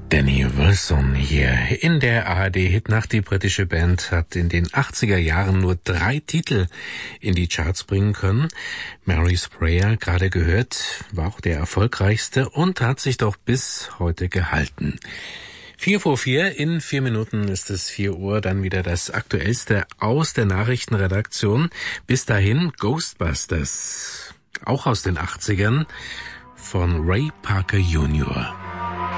Danny Wilson hier in der ARD-Hitnacht. Die britische Band hat in den 80er Jahren nur 3 Titel in die Charts bringen können. Mary's Prayer, gerade gehört, war auch der erfolgreichste und hat sich doch bis heute gehalten. 4:04, in 4 Minuten ist es 4 Uhr, dann wieder das Aktuellste aus der Nachrichtenredaktion. Bis dahin Ghostbusters, auch aus den 80ern, von Ray Parker Jr.